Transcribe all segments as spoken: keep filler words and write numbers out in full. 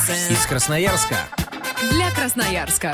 Из Красноярска. Для Красноярска.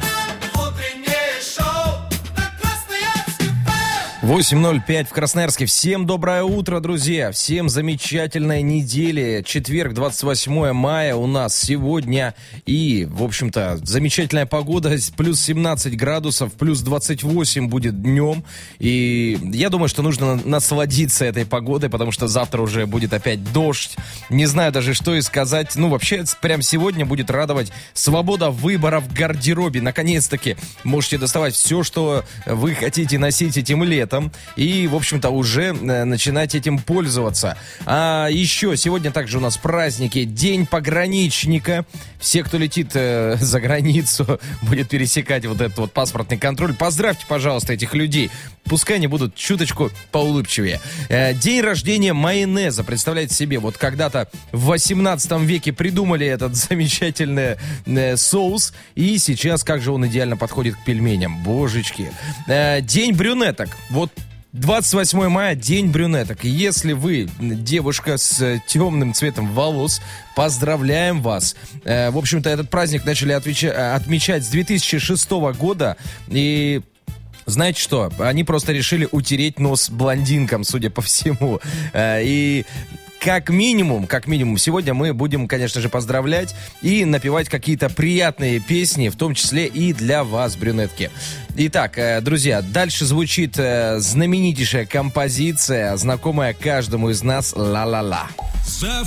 восемь ноль пять в Красноярске. Всем доброе утро, друзья. Всем замечательной недели. Четверг, двадцать восьмое мая у нас сегодня. И, в общем-то, замечательная погода. Плюс семнадцать градусов, плюс двадцать восемь будет днем. И я думаю, что нужно насладиться этой погодой, потому что завтра уже будет опять дождь. Не знаю даже, что и сказать. Ну, вообще, прям сегодня будет радовать свобода выбора в гардеробе. Наконец-таки можете доставать все, что вы хотите носить этим летом. И, в общем-то, уже э, начинать этим пользоваться. А еще сегодня также у нас праздники. День пограничника. Все, кто летит э, за границу, будет пересекать вот этот вот паспортный контроль. Поздравьте, пожалуйста, этих людей. Пускай они будут чуточку поулыбчивее. Э, день рождения майонеза. Представляете себе, вот когда-то в восемнадцатом веке придумали этот замечательный э, соус. И сейчас как же он идеально подходит к пельменям. Божечки. Э, день брюнеток. Вот двадцать восьмое мая, день брюнеток. Если вы девушка с темным цветом волос, поздравляем вас. Э, в общем-то, этот праздник начали отвеча- отмечать с две тысячи шестого года. И знаете что? Они просто решили утереть нос блондинкам, судя по всему. Э, и... Как минимум, как минимум, сегодня мы будем, конечно же, поздравлять и напевать какие-то приятные песни, в том числе и для вас, брюнетки. Итак, друзья, дальше звучит знаменитейшая композиция, знакомая каждому из нас, «Ла-ла-ла». За